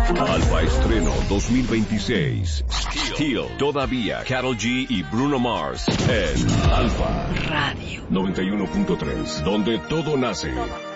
Alfa Estreno 2026. Steel. Todavía Karol G y Bruno Mars en Alfa Radio 91.3, donde todo nace.